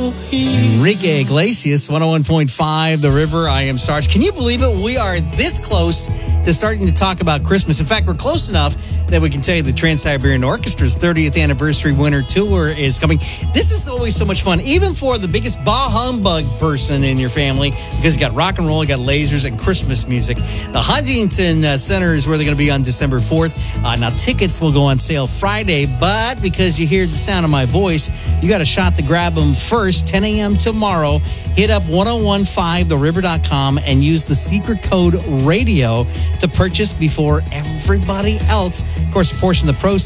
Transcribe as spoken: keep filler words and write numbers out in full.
Enrique Iglesias, one oh one point five The River. I am Sarge. Can you believe it? We are this close to starting to talk about Christmas. In fact, we're close enough that we can tell you the Trans-Siberian Orchestra's thirtieth anniversary winter tour is coming. This is always so much fun, even for the biggest bah humbug person in your family, because you got rock and roll, you got lasers, and Christmas music. The Huntington uh, Center is where they're going to be on December fourth. Uh, now, tickets will go on sale Friday, but because you hear the sound of my voice, you got a shot to grab them first, ten a.m. tomorrow. Hit up ten fifteen the river dot com and use the secret code RADIO to purchase before everybody else. Of course, a portion of the proceeds